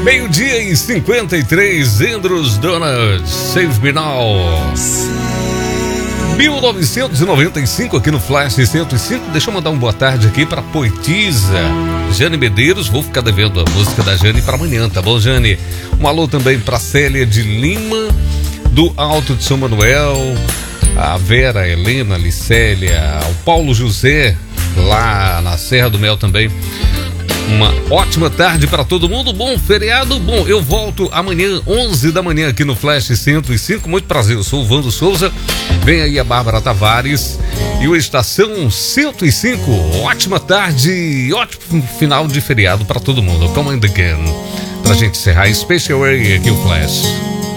Meio-dia e 53, Andrews Donuts, Save Me Now. 1995 aqui no Flash 105. Deixa eu mandar uma boa tarde aqui para poetisa Jane Medeiros. Vou ficar devendo a música da Jane para amanhã, tá bom, Jane? Um alô também para Célia de Lima, do Alto de São Manuel, a Vera, a Helena, a Licélia, o Paulo José, lá na Serra do Mel também. Uma ótima tarde para todo mundo, bom feriado, bom, eu volto amanhã, 11 da manhã aqui no Flash 105, muito prazer, eu sou o Vando Souza, vem aí a Bárbara Tavares e o Estação 105, ótima tarde, ótimo final de feriado para todo mundo, come again, pra gente encerrar, Special Way aqui o Flash.